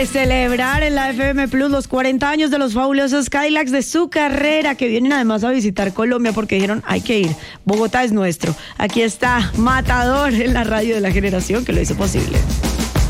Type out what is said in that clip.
de celebrar en la FM Plus los 40 años de los fabulosos Cadillacs de su carrera, que vienen además a visitar Colombia porque dijeron hay que ir, Bogotá es nuestro. Aquí está Matador en la radio de la generación que lo hizo posible.